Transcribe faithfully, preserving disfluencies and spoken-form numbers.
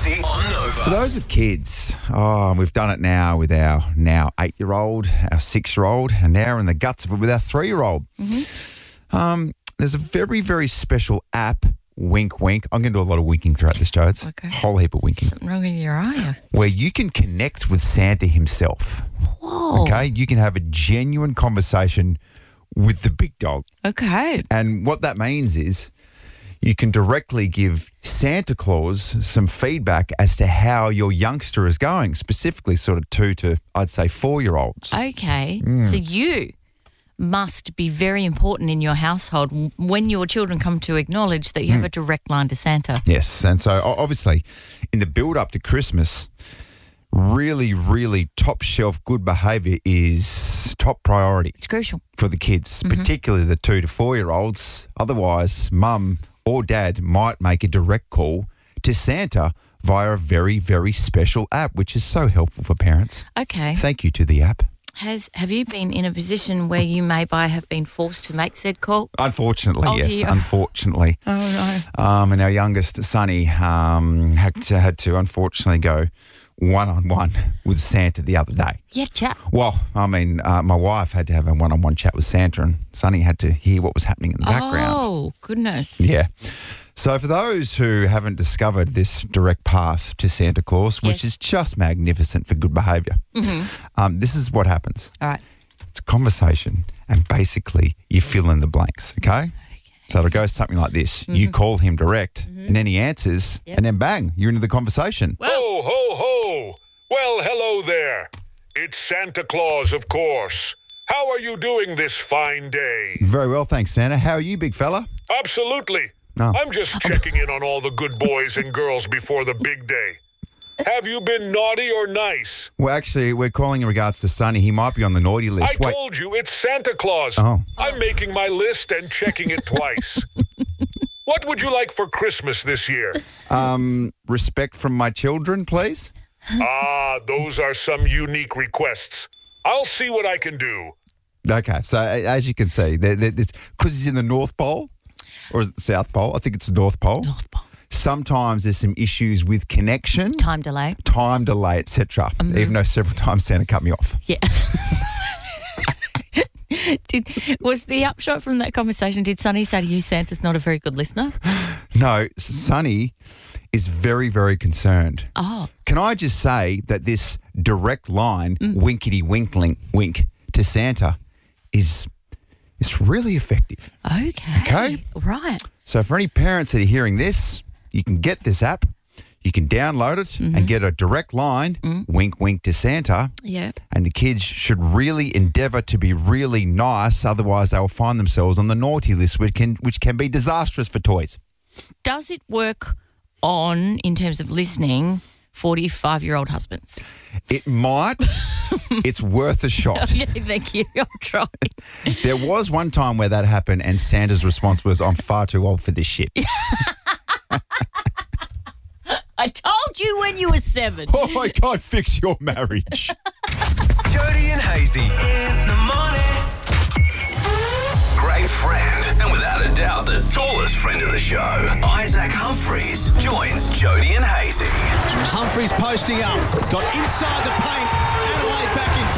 Hazy on Nova. For those with kids, oh, we've done it now with our now eight-year-old, our six-year-old, and now in the guts of it with our three-year-old. Mm-hmm. Um, there's a very, very special app, Wink Wink. I'm going to do a lot of winking throughout this, Jodes. Okay. Whole heap of winking. Something wrong with your eye? Where you can connect with Santa himself. Whoa. Okay? You can have a genuine conversation with the big dog. Okay. And what that means is you can directly give Santa Claus some feedback as to how your youngster is going, specifically sort of two to, I'd say, four-year-olds. Okay. So you must be very important in your household when your children come to acknowledge that you have a direct line to Santa. Yes. And so o- obviously in the build-up to Christmas, really, really top shelf good behaviour is top priority It's crucial. for the kids, particularly the two to four-year-olds. Otherwise, mum or dad might make a direct call to Santa via a very, very special app, which is so helpful for parents. Okay. Thank you to the app. Has Have you been in a position where you maybe have been forced to make said call? Unfortunately, Oh, yes, dear. unfortunately. Oh, no. Um, and our youngest, Sonny, um, had to, had to unfortunately go one-on-one with Santa the other day. Yeah, chat. Well, I mean, uh, my wife had to have a one-on-one chat with Santa, and Sonny had to hear what was happening in the background. Oh, goodness. Yeah. So for those who haven't discovered this direct path to Santa Claus, which Yes. is just magnificent for good behaviour, um, this is what happens. All right. It's a conversation, and basically you fill in the blanks, okay? So it'll go something like this. You call him direct, and then he answers, Yep. and then bang, you're into the conversation. Ho, ho, ho! Well, hello there. It's Santa Claus, of course. How are you doing this fine day? Very well, thanks, Santa. How are you, big fella? Absolutely. No. I'm just checking in on all the good boys and girls before the big day. Have you been naughty or nice? Well, actually, we're calling in regards to Sonny. He might be on the naughty list. I Wait. told you, it's Santa Claus. Oh. I'm making my list and checking it twice. What would you like for Christmas this year? Um, respect from my children, please. Ah, those are some unique requests. I'll see what I can do. Okay, so a- as you can see, because he's in the North Pole, or is it the South Pole? I think it's the North Pole. North Pole. Sometimes there's some issues with connection, Time delay. time delay, et cetera. Even though several times Santa cut me off. Yeah. Did was the upshot from that conversation? Did Sonny say to you, Santa's not a very good listener? No, Sonny is very, very concerned. Oh, Can I just say that this direct line, winkety winkling wink to Santa, is is really effective. okay. Okay. Right. So for any parents that are hearing this, you can get this app, you can download it and get a direct line, wink wink to Santa, Yeah. and the kids should really endeavour to be really nice, otherwise they will find themselves on the naughty list, which can which can be disastrous for toys. Does it work on, in terms of listening, forty-five-year-old husbands? It might. It's worth a shot. Yeah, thank you. I'll try. There was one time where that happened and Santa's response was, I'm far too old for this shit. I told you when you were seven. Oh, I can't fix your marriage. Jody and Hazy in the morning. Great friend, and without a doubt, the tallest friend of the show, Isaac Humphries, joins Jody and Hazy. Humphries posting up, got inside the paint, Adelaide back in